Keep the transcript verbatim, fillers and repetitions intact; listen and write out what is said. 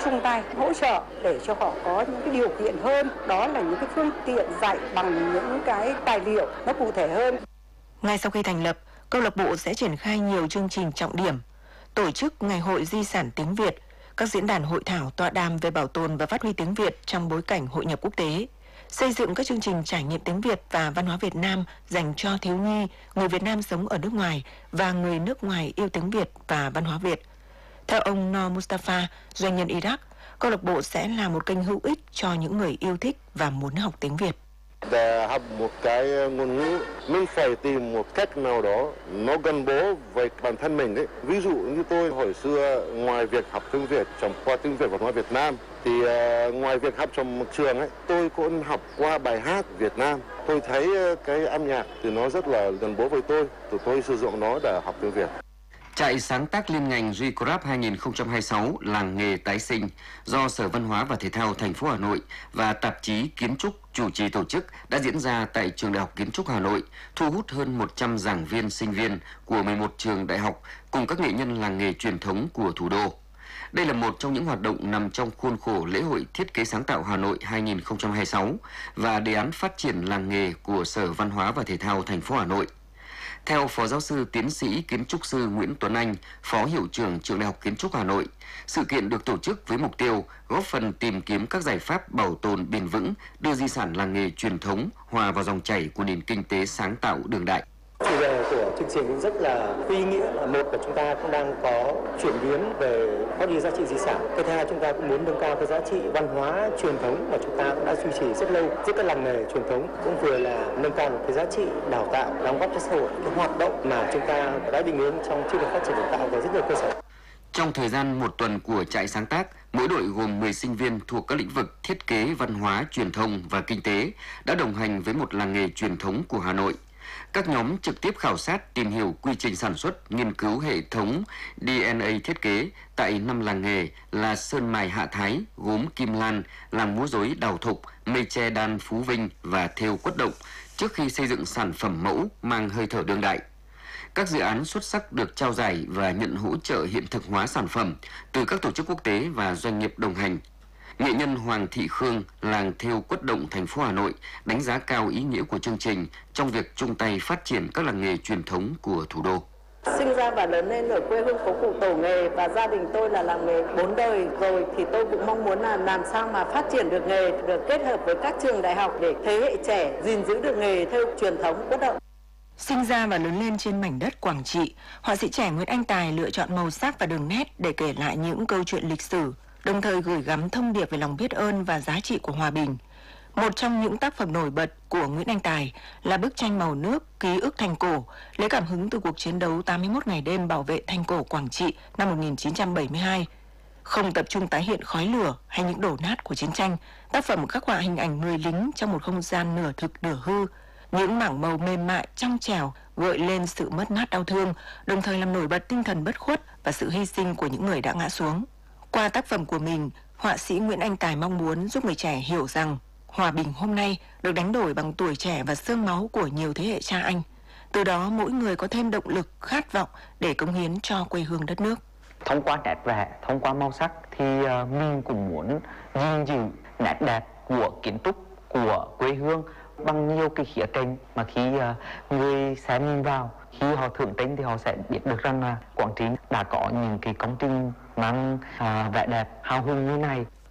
chung tay hỗ trợ để cho họ có những cái điều kiện hơn, đó là những cái phương tiện dạy bằng những cái tài liệu nó cụ thể hơn. Ngay sau khi thành lập, câu lạc bộ sẽ triển khai nhiều chương trình trọng điểm, tổ chức Ngày hội Di sản tiếng Việt, các diễn đàn hội thảo tọa đàm về bảo tồn và phát huy tiếng Việt trong bối cảnh hội nhập quốc tế, xây dựng các chương trình trải nghiệm tiếng Việt và văn hóa Việt Nam dành cho thiếu nhi, người Việt Nam sống ở nước ngoài và người nước ngoài yêu tiếng Việt và văn hóa Việt. Theo ông Noor Mustafa, doanh nhân Iraq, câu lạc bộ sẽ là một kênh hữu ích cho những người yêu thích và muốn học tiếng Việt. Để học một cái ngôn ngữ, mình phải tìm một cách nào đó nó gắn bó với bản thân mình ấy. Ví dụ như tôi hồi xưa, ngoài việc học tiếng Việt trong qua tiếng Việt và văn hóa Việt Nam, thì uh, ngoài việc học trong một trường ấy, tôi cũng học qua bài hát Việt Nam. Tôi thấy cái âm nhạc thì nó rất là gắn bó với tôi, tụi tôi sử dụng nó để học tiếng Việt. Trại sáng tác liên ngành Recrap hai không hai sáu làng nghề tái sinh do Sở Văn hóa và Thể thao thành phố Hà Nội và tạp chí Kiến trúc chủ trì tổ chức đã diễn ra tại Trường Đại học Kiến trúc Hà Nội, thu hút hơn một trăm giảng viên, sinh viên của mười một trường đại học cùng các nghệ nhân làng nghề truyền thống của thủ đô. Đây là một trong những hoạt động nằm trong khuôn khổ lễ hội Thiết kế sáng tạo Hà Nội hai không hai sáu và đề án phát triển làng nghề của Sở Văn hóa và Thể thao thành phố Hà Nội. Theo Phó Giáo sư Tiến sĩ Kiến trúc sư Nguyễn Tuấn Anh, Phó Hiệu trưởng Trường Đại học Kiến trúc Hà Nội, sự kiện được tổ chức với mục tiêu góp phần tìm kiếm các giải pháp bảo tồn bền vững, đưa di sản làng nghề truyền thống hòa vào dòng chảy của nền kinh tế sáng tạo đương đại. Chủ đề của chương trình rất là ý nghĩa. Một là chúng ta cũng đang có chuyển biến về phát huy giá trị di sản. Cái thứ hai, chúng ta cũng muốn nâng cao cái giá trị văn hóa truyền thống mà chúng ta cũng đã duy trì rất lâu giữa các làng nghề truyền thống, cũng vừa là nâng cao được cái giá trị đào tạo, đóng góp cho xã hội, cái hoạt động mà chúng ta đã định hướng trong chiến lược phát triển đào tạo về rất nhiều cơ sở. Trong thời gian một tuần của trại sáng tác, mỗi đội gồm mười sinh viên thuộc các lĩnh vực thiết kế, văn hóa, truyền thông và kinh tế đã đồng hành với một làng nghề truyền thống của Hà Nội. Các nhóm trực tiếp khảo sát, tìm hiểu quy trình sản xuất, nghiên cứu hệ thống đê en a thiết kế tại năm làng nghề là sơn mài Hạ Thái, gốm Kim Lan, làm múa rối Đào Thục, mây tre đan Phú Vinh và thêu Quất Động trước khi xây dựng sản phẩm mẫu mang hơi thở đương đại. Các dự án xuất sắc được trao giải và nhận hỗ trợ hiện thực hóa sản phẩm từ các tổ chức quốc tế và doanh nghiệp đồng hành. Nghệ nhân Hoàng Thị Khương, làng thêu Quất Động, thành phố Hà Nội đánh giá cao ý nghĩa của chương trình trong việc chung tay phát triển các làng nghề truyền thống của thủ đô. Sinh ra và lớn lên ở quê hương phố cụ tổ nghề và gia đình tôi là làm nghề bốn đời rồi, thì tôi cũng mong muốn là làm sao mà phát triển được nghề, được kết hợp với các trường đại học để thế hệ trẻ gìn giữ được nghề thêu truyền thống Quất Động. Sinh ra và lớn lên trên mảnh đất Quảng Trị, họa sĩ trẻ Nguyễn Anh Tài lựa chọn màu sắc và đường nét để kể lại những câu chuyện lịch sử, đồng thời gửi gắm thông điệp về lòng biết ơn và giá trị của hòa bình. Một trong những tác phẩm nổi bật của Nguyễn Anh Tài là bức tranh màu nước Ký ức Thành Cổ, lấy cảm hứng từ cuộc chiến đấu tám mươi mốt ngày đêm bảo vệ thành cổ Quảng Trị năm một nghìn chín trăm bảy mươi hai. Không tập trung tái hiện khói lửa hay những đổ nát của chiến tranh, tác phẩm khắc họa hình ảnh người lính trong một không gian nửa thực nửa hư. Những mảng màu mềm mại, trong trẻo gợi lên sự mất mát đau thương, đồng thời làm nổi bật tinh thần bất khuất và sự hy sinh của những người đã ngã xuống. Qua tác phẩm của mình, họa sĩ Nguyễn Anh Tài mong muốn giúp người trẻ hiểu rằng hòa bình hôm nay được đánh đổi bằng tuổi trẻ và xương máu của nhiều thế hệ cha anh. Từ đó mỗi người có thêm động lực, khát vọng để cống hiến cho quê hương đất nước. Thông qua nét vẽ, thông qua màu sắc thì uh, mình cũng muốn gìn giữ nét đẹp của kiến trúc, của quê hương bằng nhiều cái khía cạnh mà khi uh, người xem nhìn vào, khi họ thưởng tính thì họ sẽ biết được rằng là Quảng Trị đã có những cái công trình mang uh, vẻ đẹp hào hùng như này.